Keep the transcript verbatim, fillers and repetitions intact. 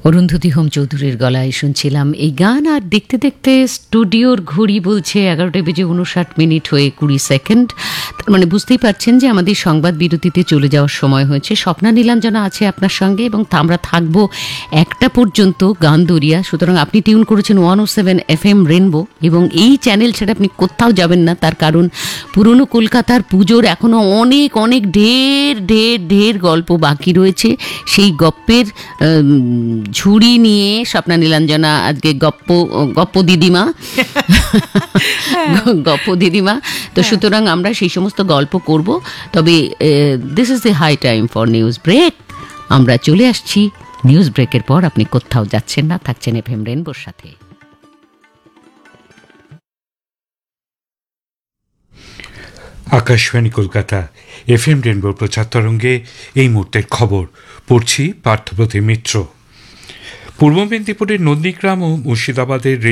Arundhati home চৌধুরীর গলায় শুনছিলাম এই গান। আর দেখতে দেখতে স্টুডিওর ঘড়ি বলছে এগারোটা বেজে উনষাট মিনিট হয়ে কুড়ি সেকেন্ড। তার মানে বুঝতেই পারছেন যে আমাদের সংবাদ বিরতিতে চলে যাওয়ার সময় হয়েছে। স্বপ্না নীলাঞ্জনা আছে আপনার সঙ্গে এবং আমরা থাকবো একটা পর্যন্ত গান দরিয়া। সুতরাং আপনি টিউন করেছেন ওয়ান ও সেভেন এফ এম রেনবো এবং এই চ্যানেল ছেড়ে আপনি কোথাও যাবেন না। তার কারণ পুরনো কলকাতার পুজোর এখনও অনেক অনেক ঢের ঢের ঢের গল্প বাকি রয়েছে। সেই গপ্পের ঝুড়ি নিয়ে স্বপ্না নীলাঞ্জনা আজকে গপ্প গপ্প দিদিমা গপ্প দিদিমা তো সুতরাং আমরা সেই সমস্ত গল্প করব। তবে this is the high time for news break. আমরা চলে আসছি নিউজ ব্রেকের পর। আপনি কোথাও যাচ্ছেন না, থাকছেন এফ এম রেনবোর সাথে। আকাশবাণী কলকাতা এফ এম রেনবোর প্রচার তরঙ্গে এই মুহূর্তের খবর পড়ছি পার্থপ্রতিম মিত্র। পূর্ব মেদিনীপুরের নন্দীগ্রাম ও মুর্শিদাবাদের